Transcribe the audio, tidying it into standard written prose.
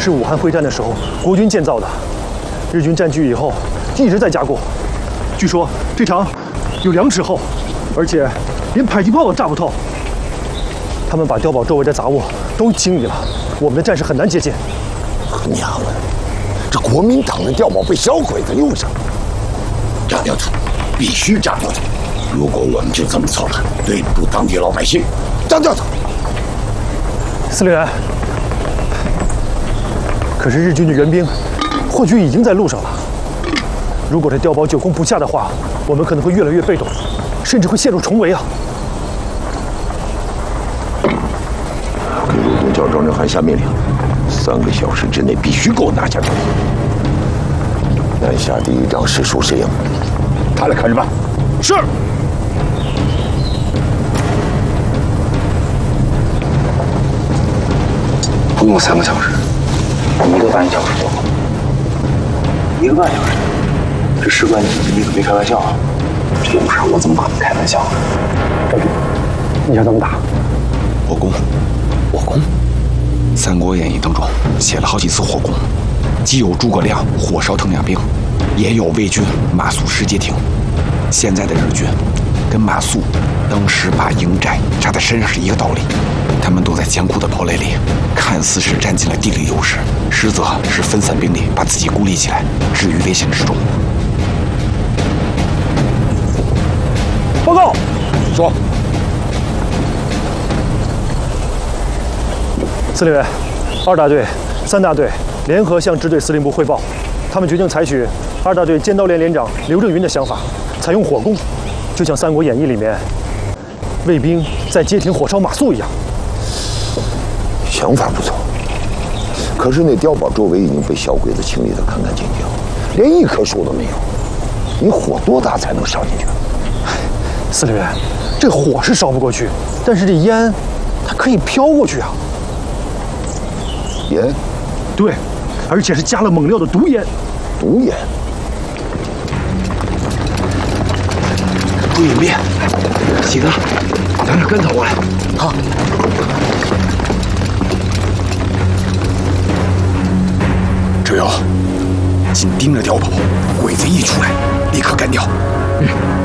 是武汉会战的时候国军建造的，日军占据以后一直在加固。据说这场有2尺厚，而且连迫击炮都炸不透。他们把碉堡周围的杂物都清理了，我们的战士很难接近。 娘们，这国民党的碉堡被销毁在路上，炸掉它，必须炸掉它！如果我们就这么做了，对不住当地老百姓，炸掉它！ 司令员，可是日军的援兵或许已经在路上了。如果这碉堡久攻不下的话，我们可能会越来越被动，甚至会陷入重围啊！给入东教庄正汉下命令，3个小时之内必须给我拿下碉堡。南下第1仗是输是赢，他来看着办。是。 不用3个小时，1个半小时就好。1个半小时，这事关你可别开玩笑啊！这种事我怎么可能开玩笑呢？赵军，你想怎么打？ 火攻，火攻。《三国演义》当中写了好几次火攻，既有诸葛亮火烧藤甲兵，也有魏军马谡失街亭。现在的日军跟马谡当时把营寨扎在山上是一个道理，他们都在坚固的堡垒里，看似是占尽了地理优势，实则是分散兵力，把自己孤立起来，置于危险之中。 报告， 说。 司令员，2大队、3大队联合向支队司令部汇报，他们决定采取2大队尖刀连连长刘正云的想法，采用火攻，就像《三国演义》里面魏兵在街亭火烧马谡一样。 想法不错，可是那碉堡周围已经被小鬼子清理得干干净净，连1棵树都没有。你火多大才能烧进去？ 司令员，这火是烧不过去，但是这烟它可以飘过去啊。 烟？ 对，而且是加了猛料的毒烟。 毒烟？ 注意隐蔽，喜德，拿点干草过来。好。 志友，紧盯着碉堡，鬼子一出来，立刻干掉。